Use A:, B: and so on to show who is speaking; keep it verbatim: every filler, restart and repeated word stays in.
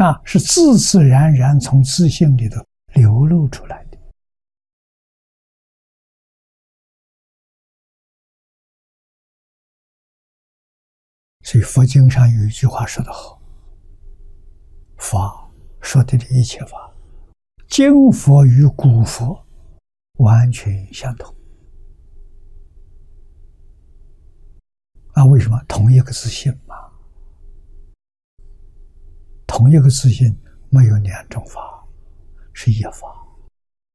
A: 那是自自然然从自性里头流露出来的。所以佛经上有一句话说得好：法说的一切法，今佛与古佛完全相同。啊，为什么？同一个自性嘛，同一个自性没有两种法，是一法。